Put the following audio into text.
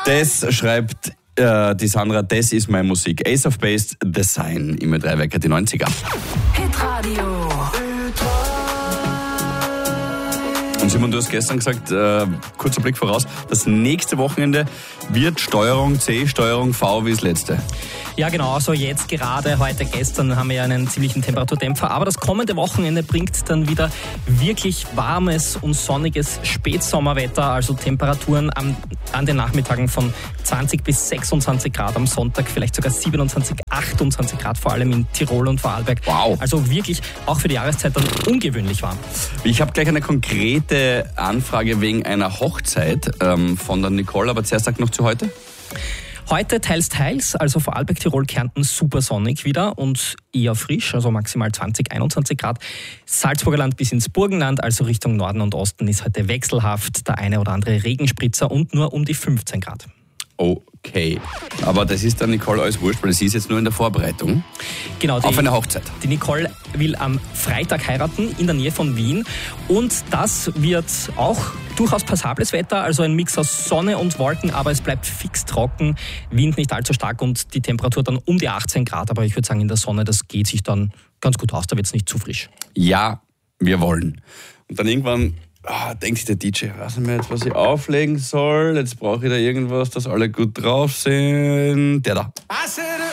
Das schreibt die Sandra, das ist meine Musik. Ace of Base, Design, immer 3 Wecker, die 90er. Hitradio. Und Simon, du hast gestern gesagt, kurzer Blick voraus, das nächste Wochenende wird Steuerung C, Steuerung V wie das letzte. Ja genau, also jetzt gerade, heute, gestern haben wir ja einen ziemlichen Temperaturdämpfer, aber das kommende Wochenende bringt dann wieder wirklich warmes und sonniges Spätsommerwetter, also Temperaturen an den Nachmittagen von 20 bis 26 Grad, am Sonntag vielleicht sogar 27, 28 Grad, vor allem in Tirol und Vorarlberg. Wow. Also wirklich auch für die Jahreszeit dann ungewöhnlich warm. Ich habe gleich eine konkrete Anfrage wegen einer Hochzeit von der Nicole, aber zuerst sag noch zu heute. Heute teils, also Vorarlberg, Tirol, Kärnten super sonnig wieder und eher frisch, also maximal 20, 21 Grad. Salzburger Land bis ins Burgenland, also Richtung Norden und Osten, ist heute wechselhaft, der eine oder andere Regenspritzer und nur um die 15 Grad. Okay, aber das ist dann Nicole alles wurscht, weil sie ist jetzt nur in der Vorbereitung Genau, auf eine Hochzeit. Die Nicole will am Freitag heiraten in der Nähe von Wien und das wird auch durchaus passables Wetter, also ein Mix aus Sonne und Wolken, aber es bleibt fix trocken, Wind nicht allzu stark und die Temperatur dann um die 18 Grad, aber ich würde sagen in der Sonne, das geht sich dann ganz gut aus, da wird es nicht zu frisch. Ja, wir wollen. Und dann irgendwann denkt sich der DJ, weiß nicht mehr jetzt, was ich auflegen soll, jetzt brauche ich da irgendwas, dass alle gut drauf sind. Der da. I said